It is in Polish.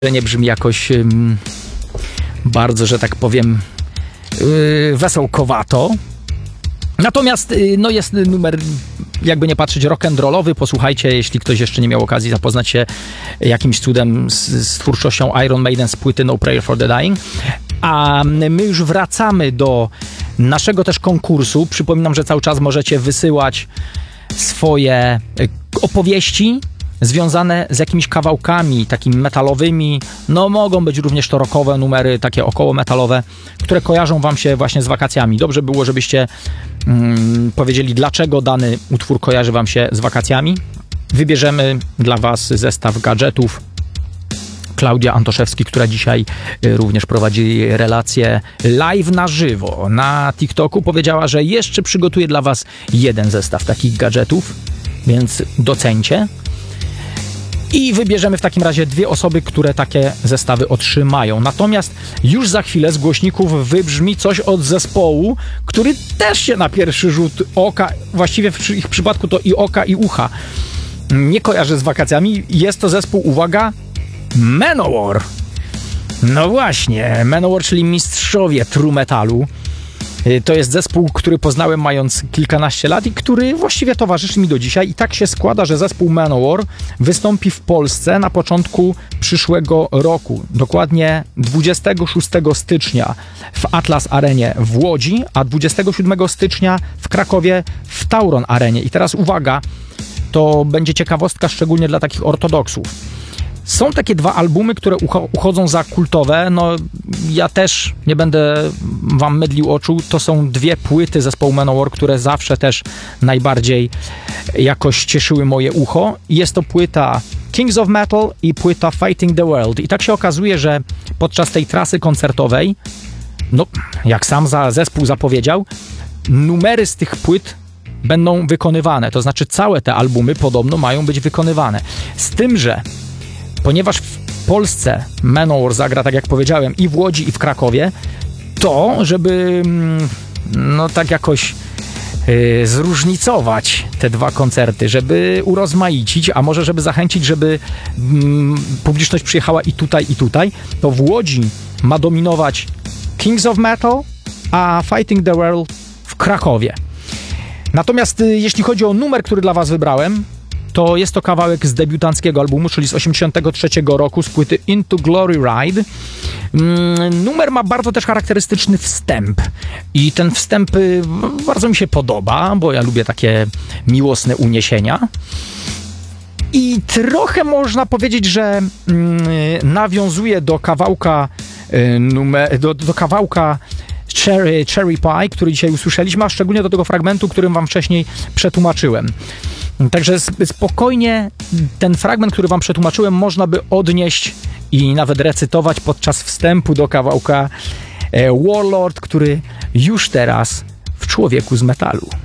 nie brzmi jakoś bardzo, że tak powiem, wesołkowato. Natomiast no jest numer, jakby nie patrzeć, rock'n'rollowy. Posłuchajcie, jeśli ktoś jeszcze nie miał okazji zapoznać się jakimś cudem z twórczością Iron Maiden z płyty No Prayer for the Dying. A my już wracamy do naszego też konkursu. Przypominam, że cały czas możecie wysyłać swoje opowieści związane z jakimiś kawałkami takimi metalowymi. No mogą być również to rockowe numery, takie około metalowe, które kojarzą wam się właśnie z wakacjami. Dobrze było, żebyście powiedzieli, dlaczego dany utwór kojarzy wam się z wakacjami. Wybierzemy dla was zestaw gadżetów. Klaudia Antoszewski, która dzisiaj również prowadzi relację live na żywo na TikToku, powiedziała, że jeszcze przygotuje dla was jeden zestaw takich gadżetów, więc docencie. I wybierzemy w takim razie 2 osoby, które takie zestawy otrzymają. Natomiast już za chwilę z głośników wybrzmi coś od zespołu, który też się na pierwszy rzut oka, właściwie w ich przypadku to i oka, i ucha, nie kojarzy z wakacjami. Jest to zespół, uwaga, Manowar. No właśnie, Manowar, czyli mistrzowie true metalu. To jest zespół, który poznałem mając kilkanaście lat i który właściwie towarzyszy mi do dzisiaj. I tak się składa, że zespół Manowar wystąpi w Polsce na początku przyszłego roku. Dokładnie 26 stycznia w Atlas Arenie w Łodzi, a 27 stycznia w Krakowie w Tauron Arenie. I teraz uwaga, to będzie ciekawostka szczególnie dla takich ortodoksów. Są takie 2 albumy, które uchodzą za kultowe. No, ja też nie będę wam mydlił oczu. To są 2 płyty zespołu Manowar, które zawsze też najbardziej jakoś cieszyły moje ucho. Jest to płyta Kings of Metal i płyta Fighting the World. I tak się okazuje, że podczas tej trasy koncertowej, no, jak sam zespół zapowiedział, numery z tych płyt będą wykonywane. To znaczy całe te albumy podobno mają być wykonywane. Z tym, że ponieważ w Polsce Manowar zagra, tak jak powiedziałem, i w Łodzi, i w Krakowie, to żeby no tak jakoś zróżnicować te 2 koncerty, żeby urozmaicić, a może żeby zachęcić, żeby publiczność przyjechała i tutaj, to w Łodzi ma dominować Kings of Metal, a Fighting the World w Krakowie. Natomiast jeśli chodzi o numer, który dla was wybrałem, to jest to kawałek z debiutanckiego albumu, czyli z 1983 roku, z płyty Into Glory Ride. Numer ma bardzo też charakterystyczny wstęp i ten wstęp bardzo mi się podoba, bo ja lubię takie miłosne uniesienia. I trochę można powiedzieć, że nawiązuje do kawałka do kawałka Cherry Pie, który dzisiaj usłyszeliśmy, a szczególnie do tego fragmentu, którym wam wcześniej przetłumaczyłem. Także spokojnie ten fragment, który wam przetłumaczyłem, można by odnieść i nawet recytować podczas wstępu do kawałka Warlord, który już teraz w Człowieku z Metalu.